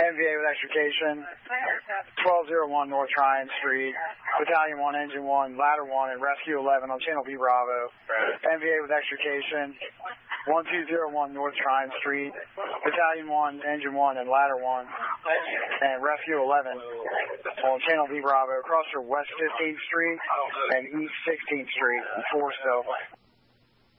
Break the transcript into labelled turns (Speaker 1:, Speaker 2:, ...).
Speaker 1: NVA with extrication, 1201 North Tryon Street, Battalion 1, Engine 1, Ladder 1, and Rescue 11 on Channel B Bravo. NVA with extrication, 1201 North Tryon Street, Battalion 1, Engine 1, and Ladder 1, and Rescue 11 on Channel B Bravo across from West 15th Street and East 16th Street in Forestville.